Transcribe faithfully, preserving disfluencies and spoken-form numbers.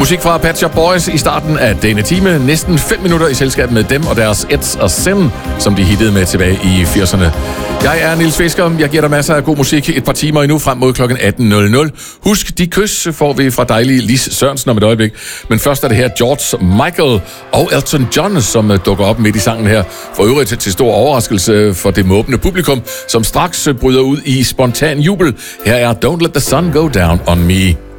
Musik fra Pet Shop Boys i starten af denne time. Næsten fem minutter i selskab med dem og deres It's a Sin, som de hittede med tilbage i firserne. Jeg er Niels Fisker. Jeg giver dig masser af god musik et par timer endnu frem mod klokken atten nul nul. Husk, de kys får vi fra dejlige Lis Sørensen om et øjeblik. Men først er det her George Michael og Elton John, som dukker op midt i sangen her. For øvrigt til stor overraskelse for det måbende publikum, som straks bryder ud i spontan jubel. Her er Don't Let the Sun Go Down on Me.